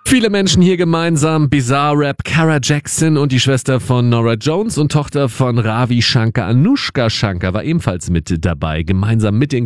Viele Menschen hier gemeinsam. Bizarre Rap, Cara Jackson und die Schwester von Norah Jones und Tochter von Ravi Shankar, Anushka Shankar, war ebenfalls mit dabei. Gemeinsam mit den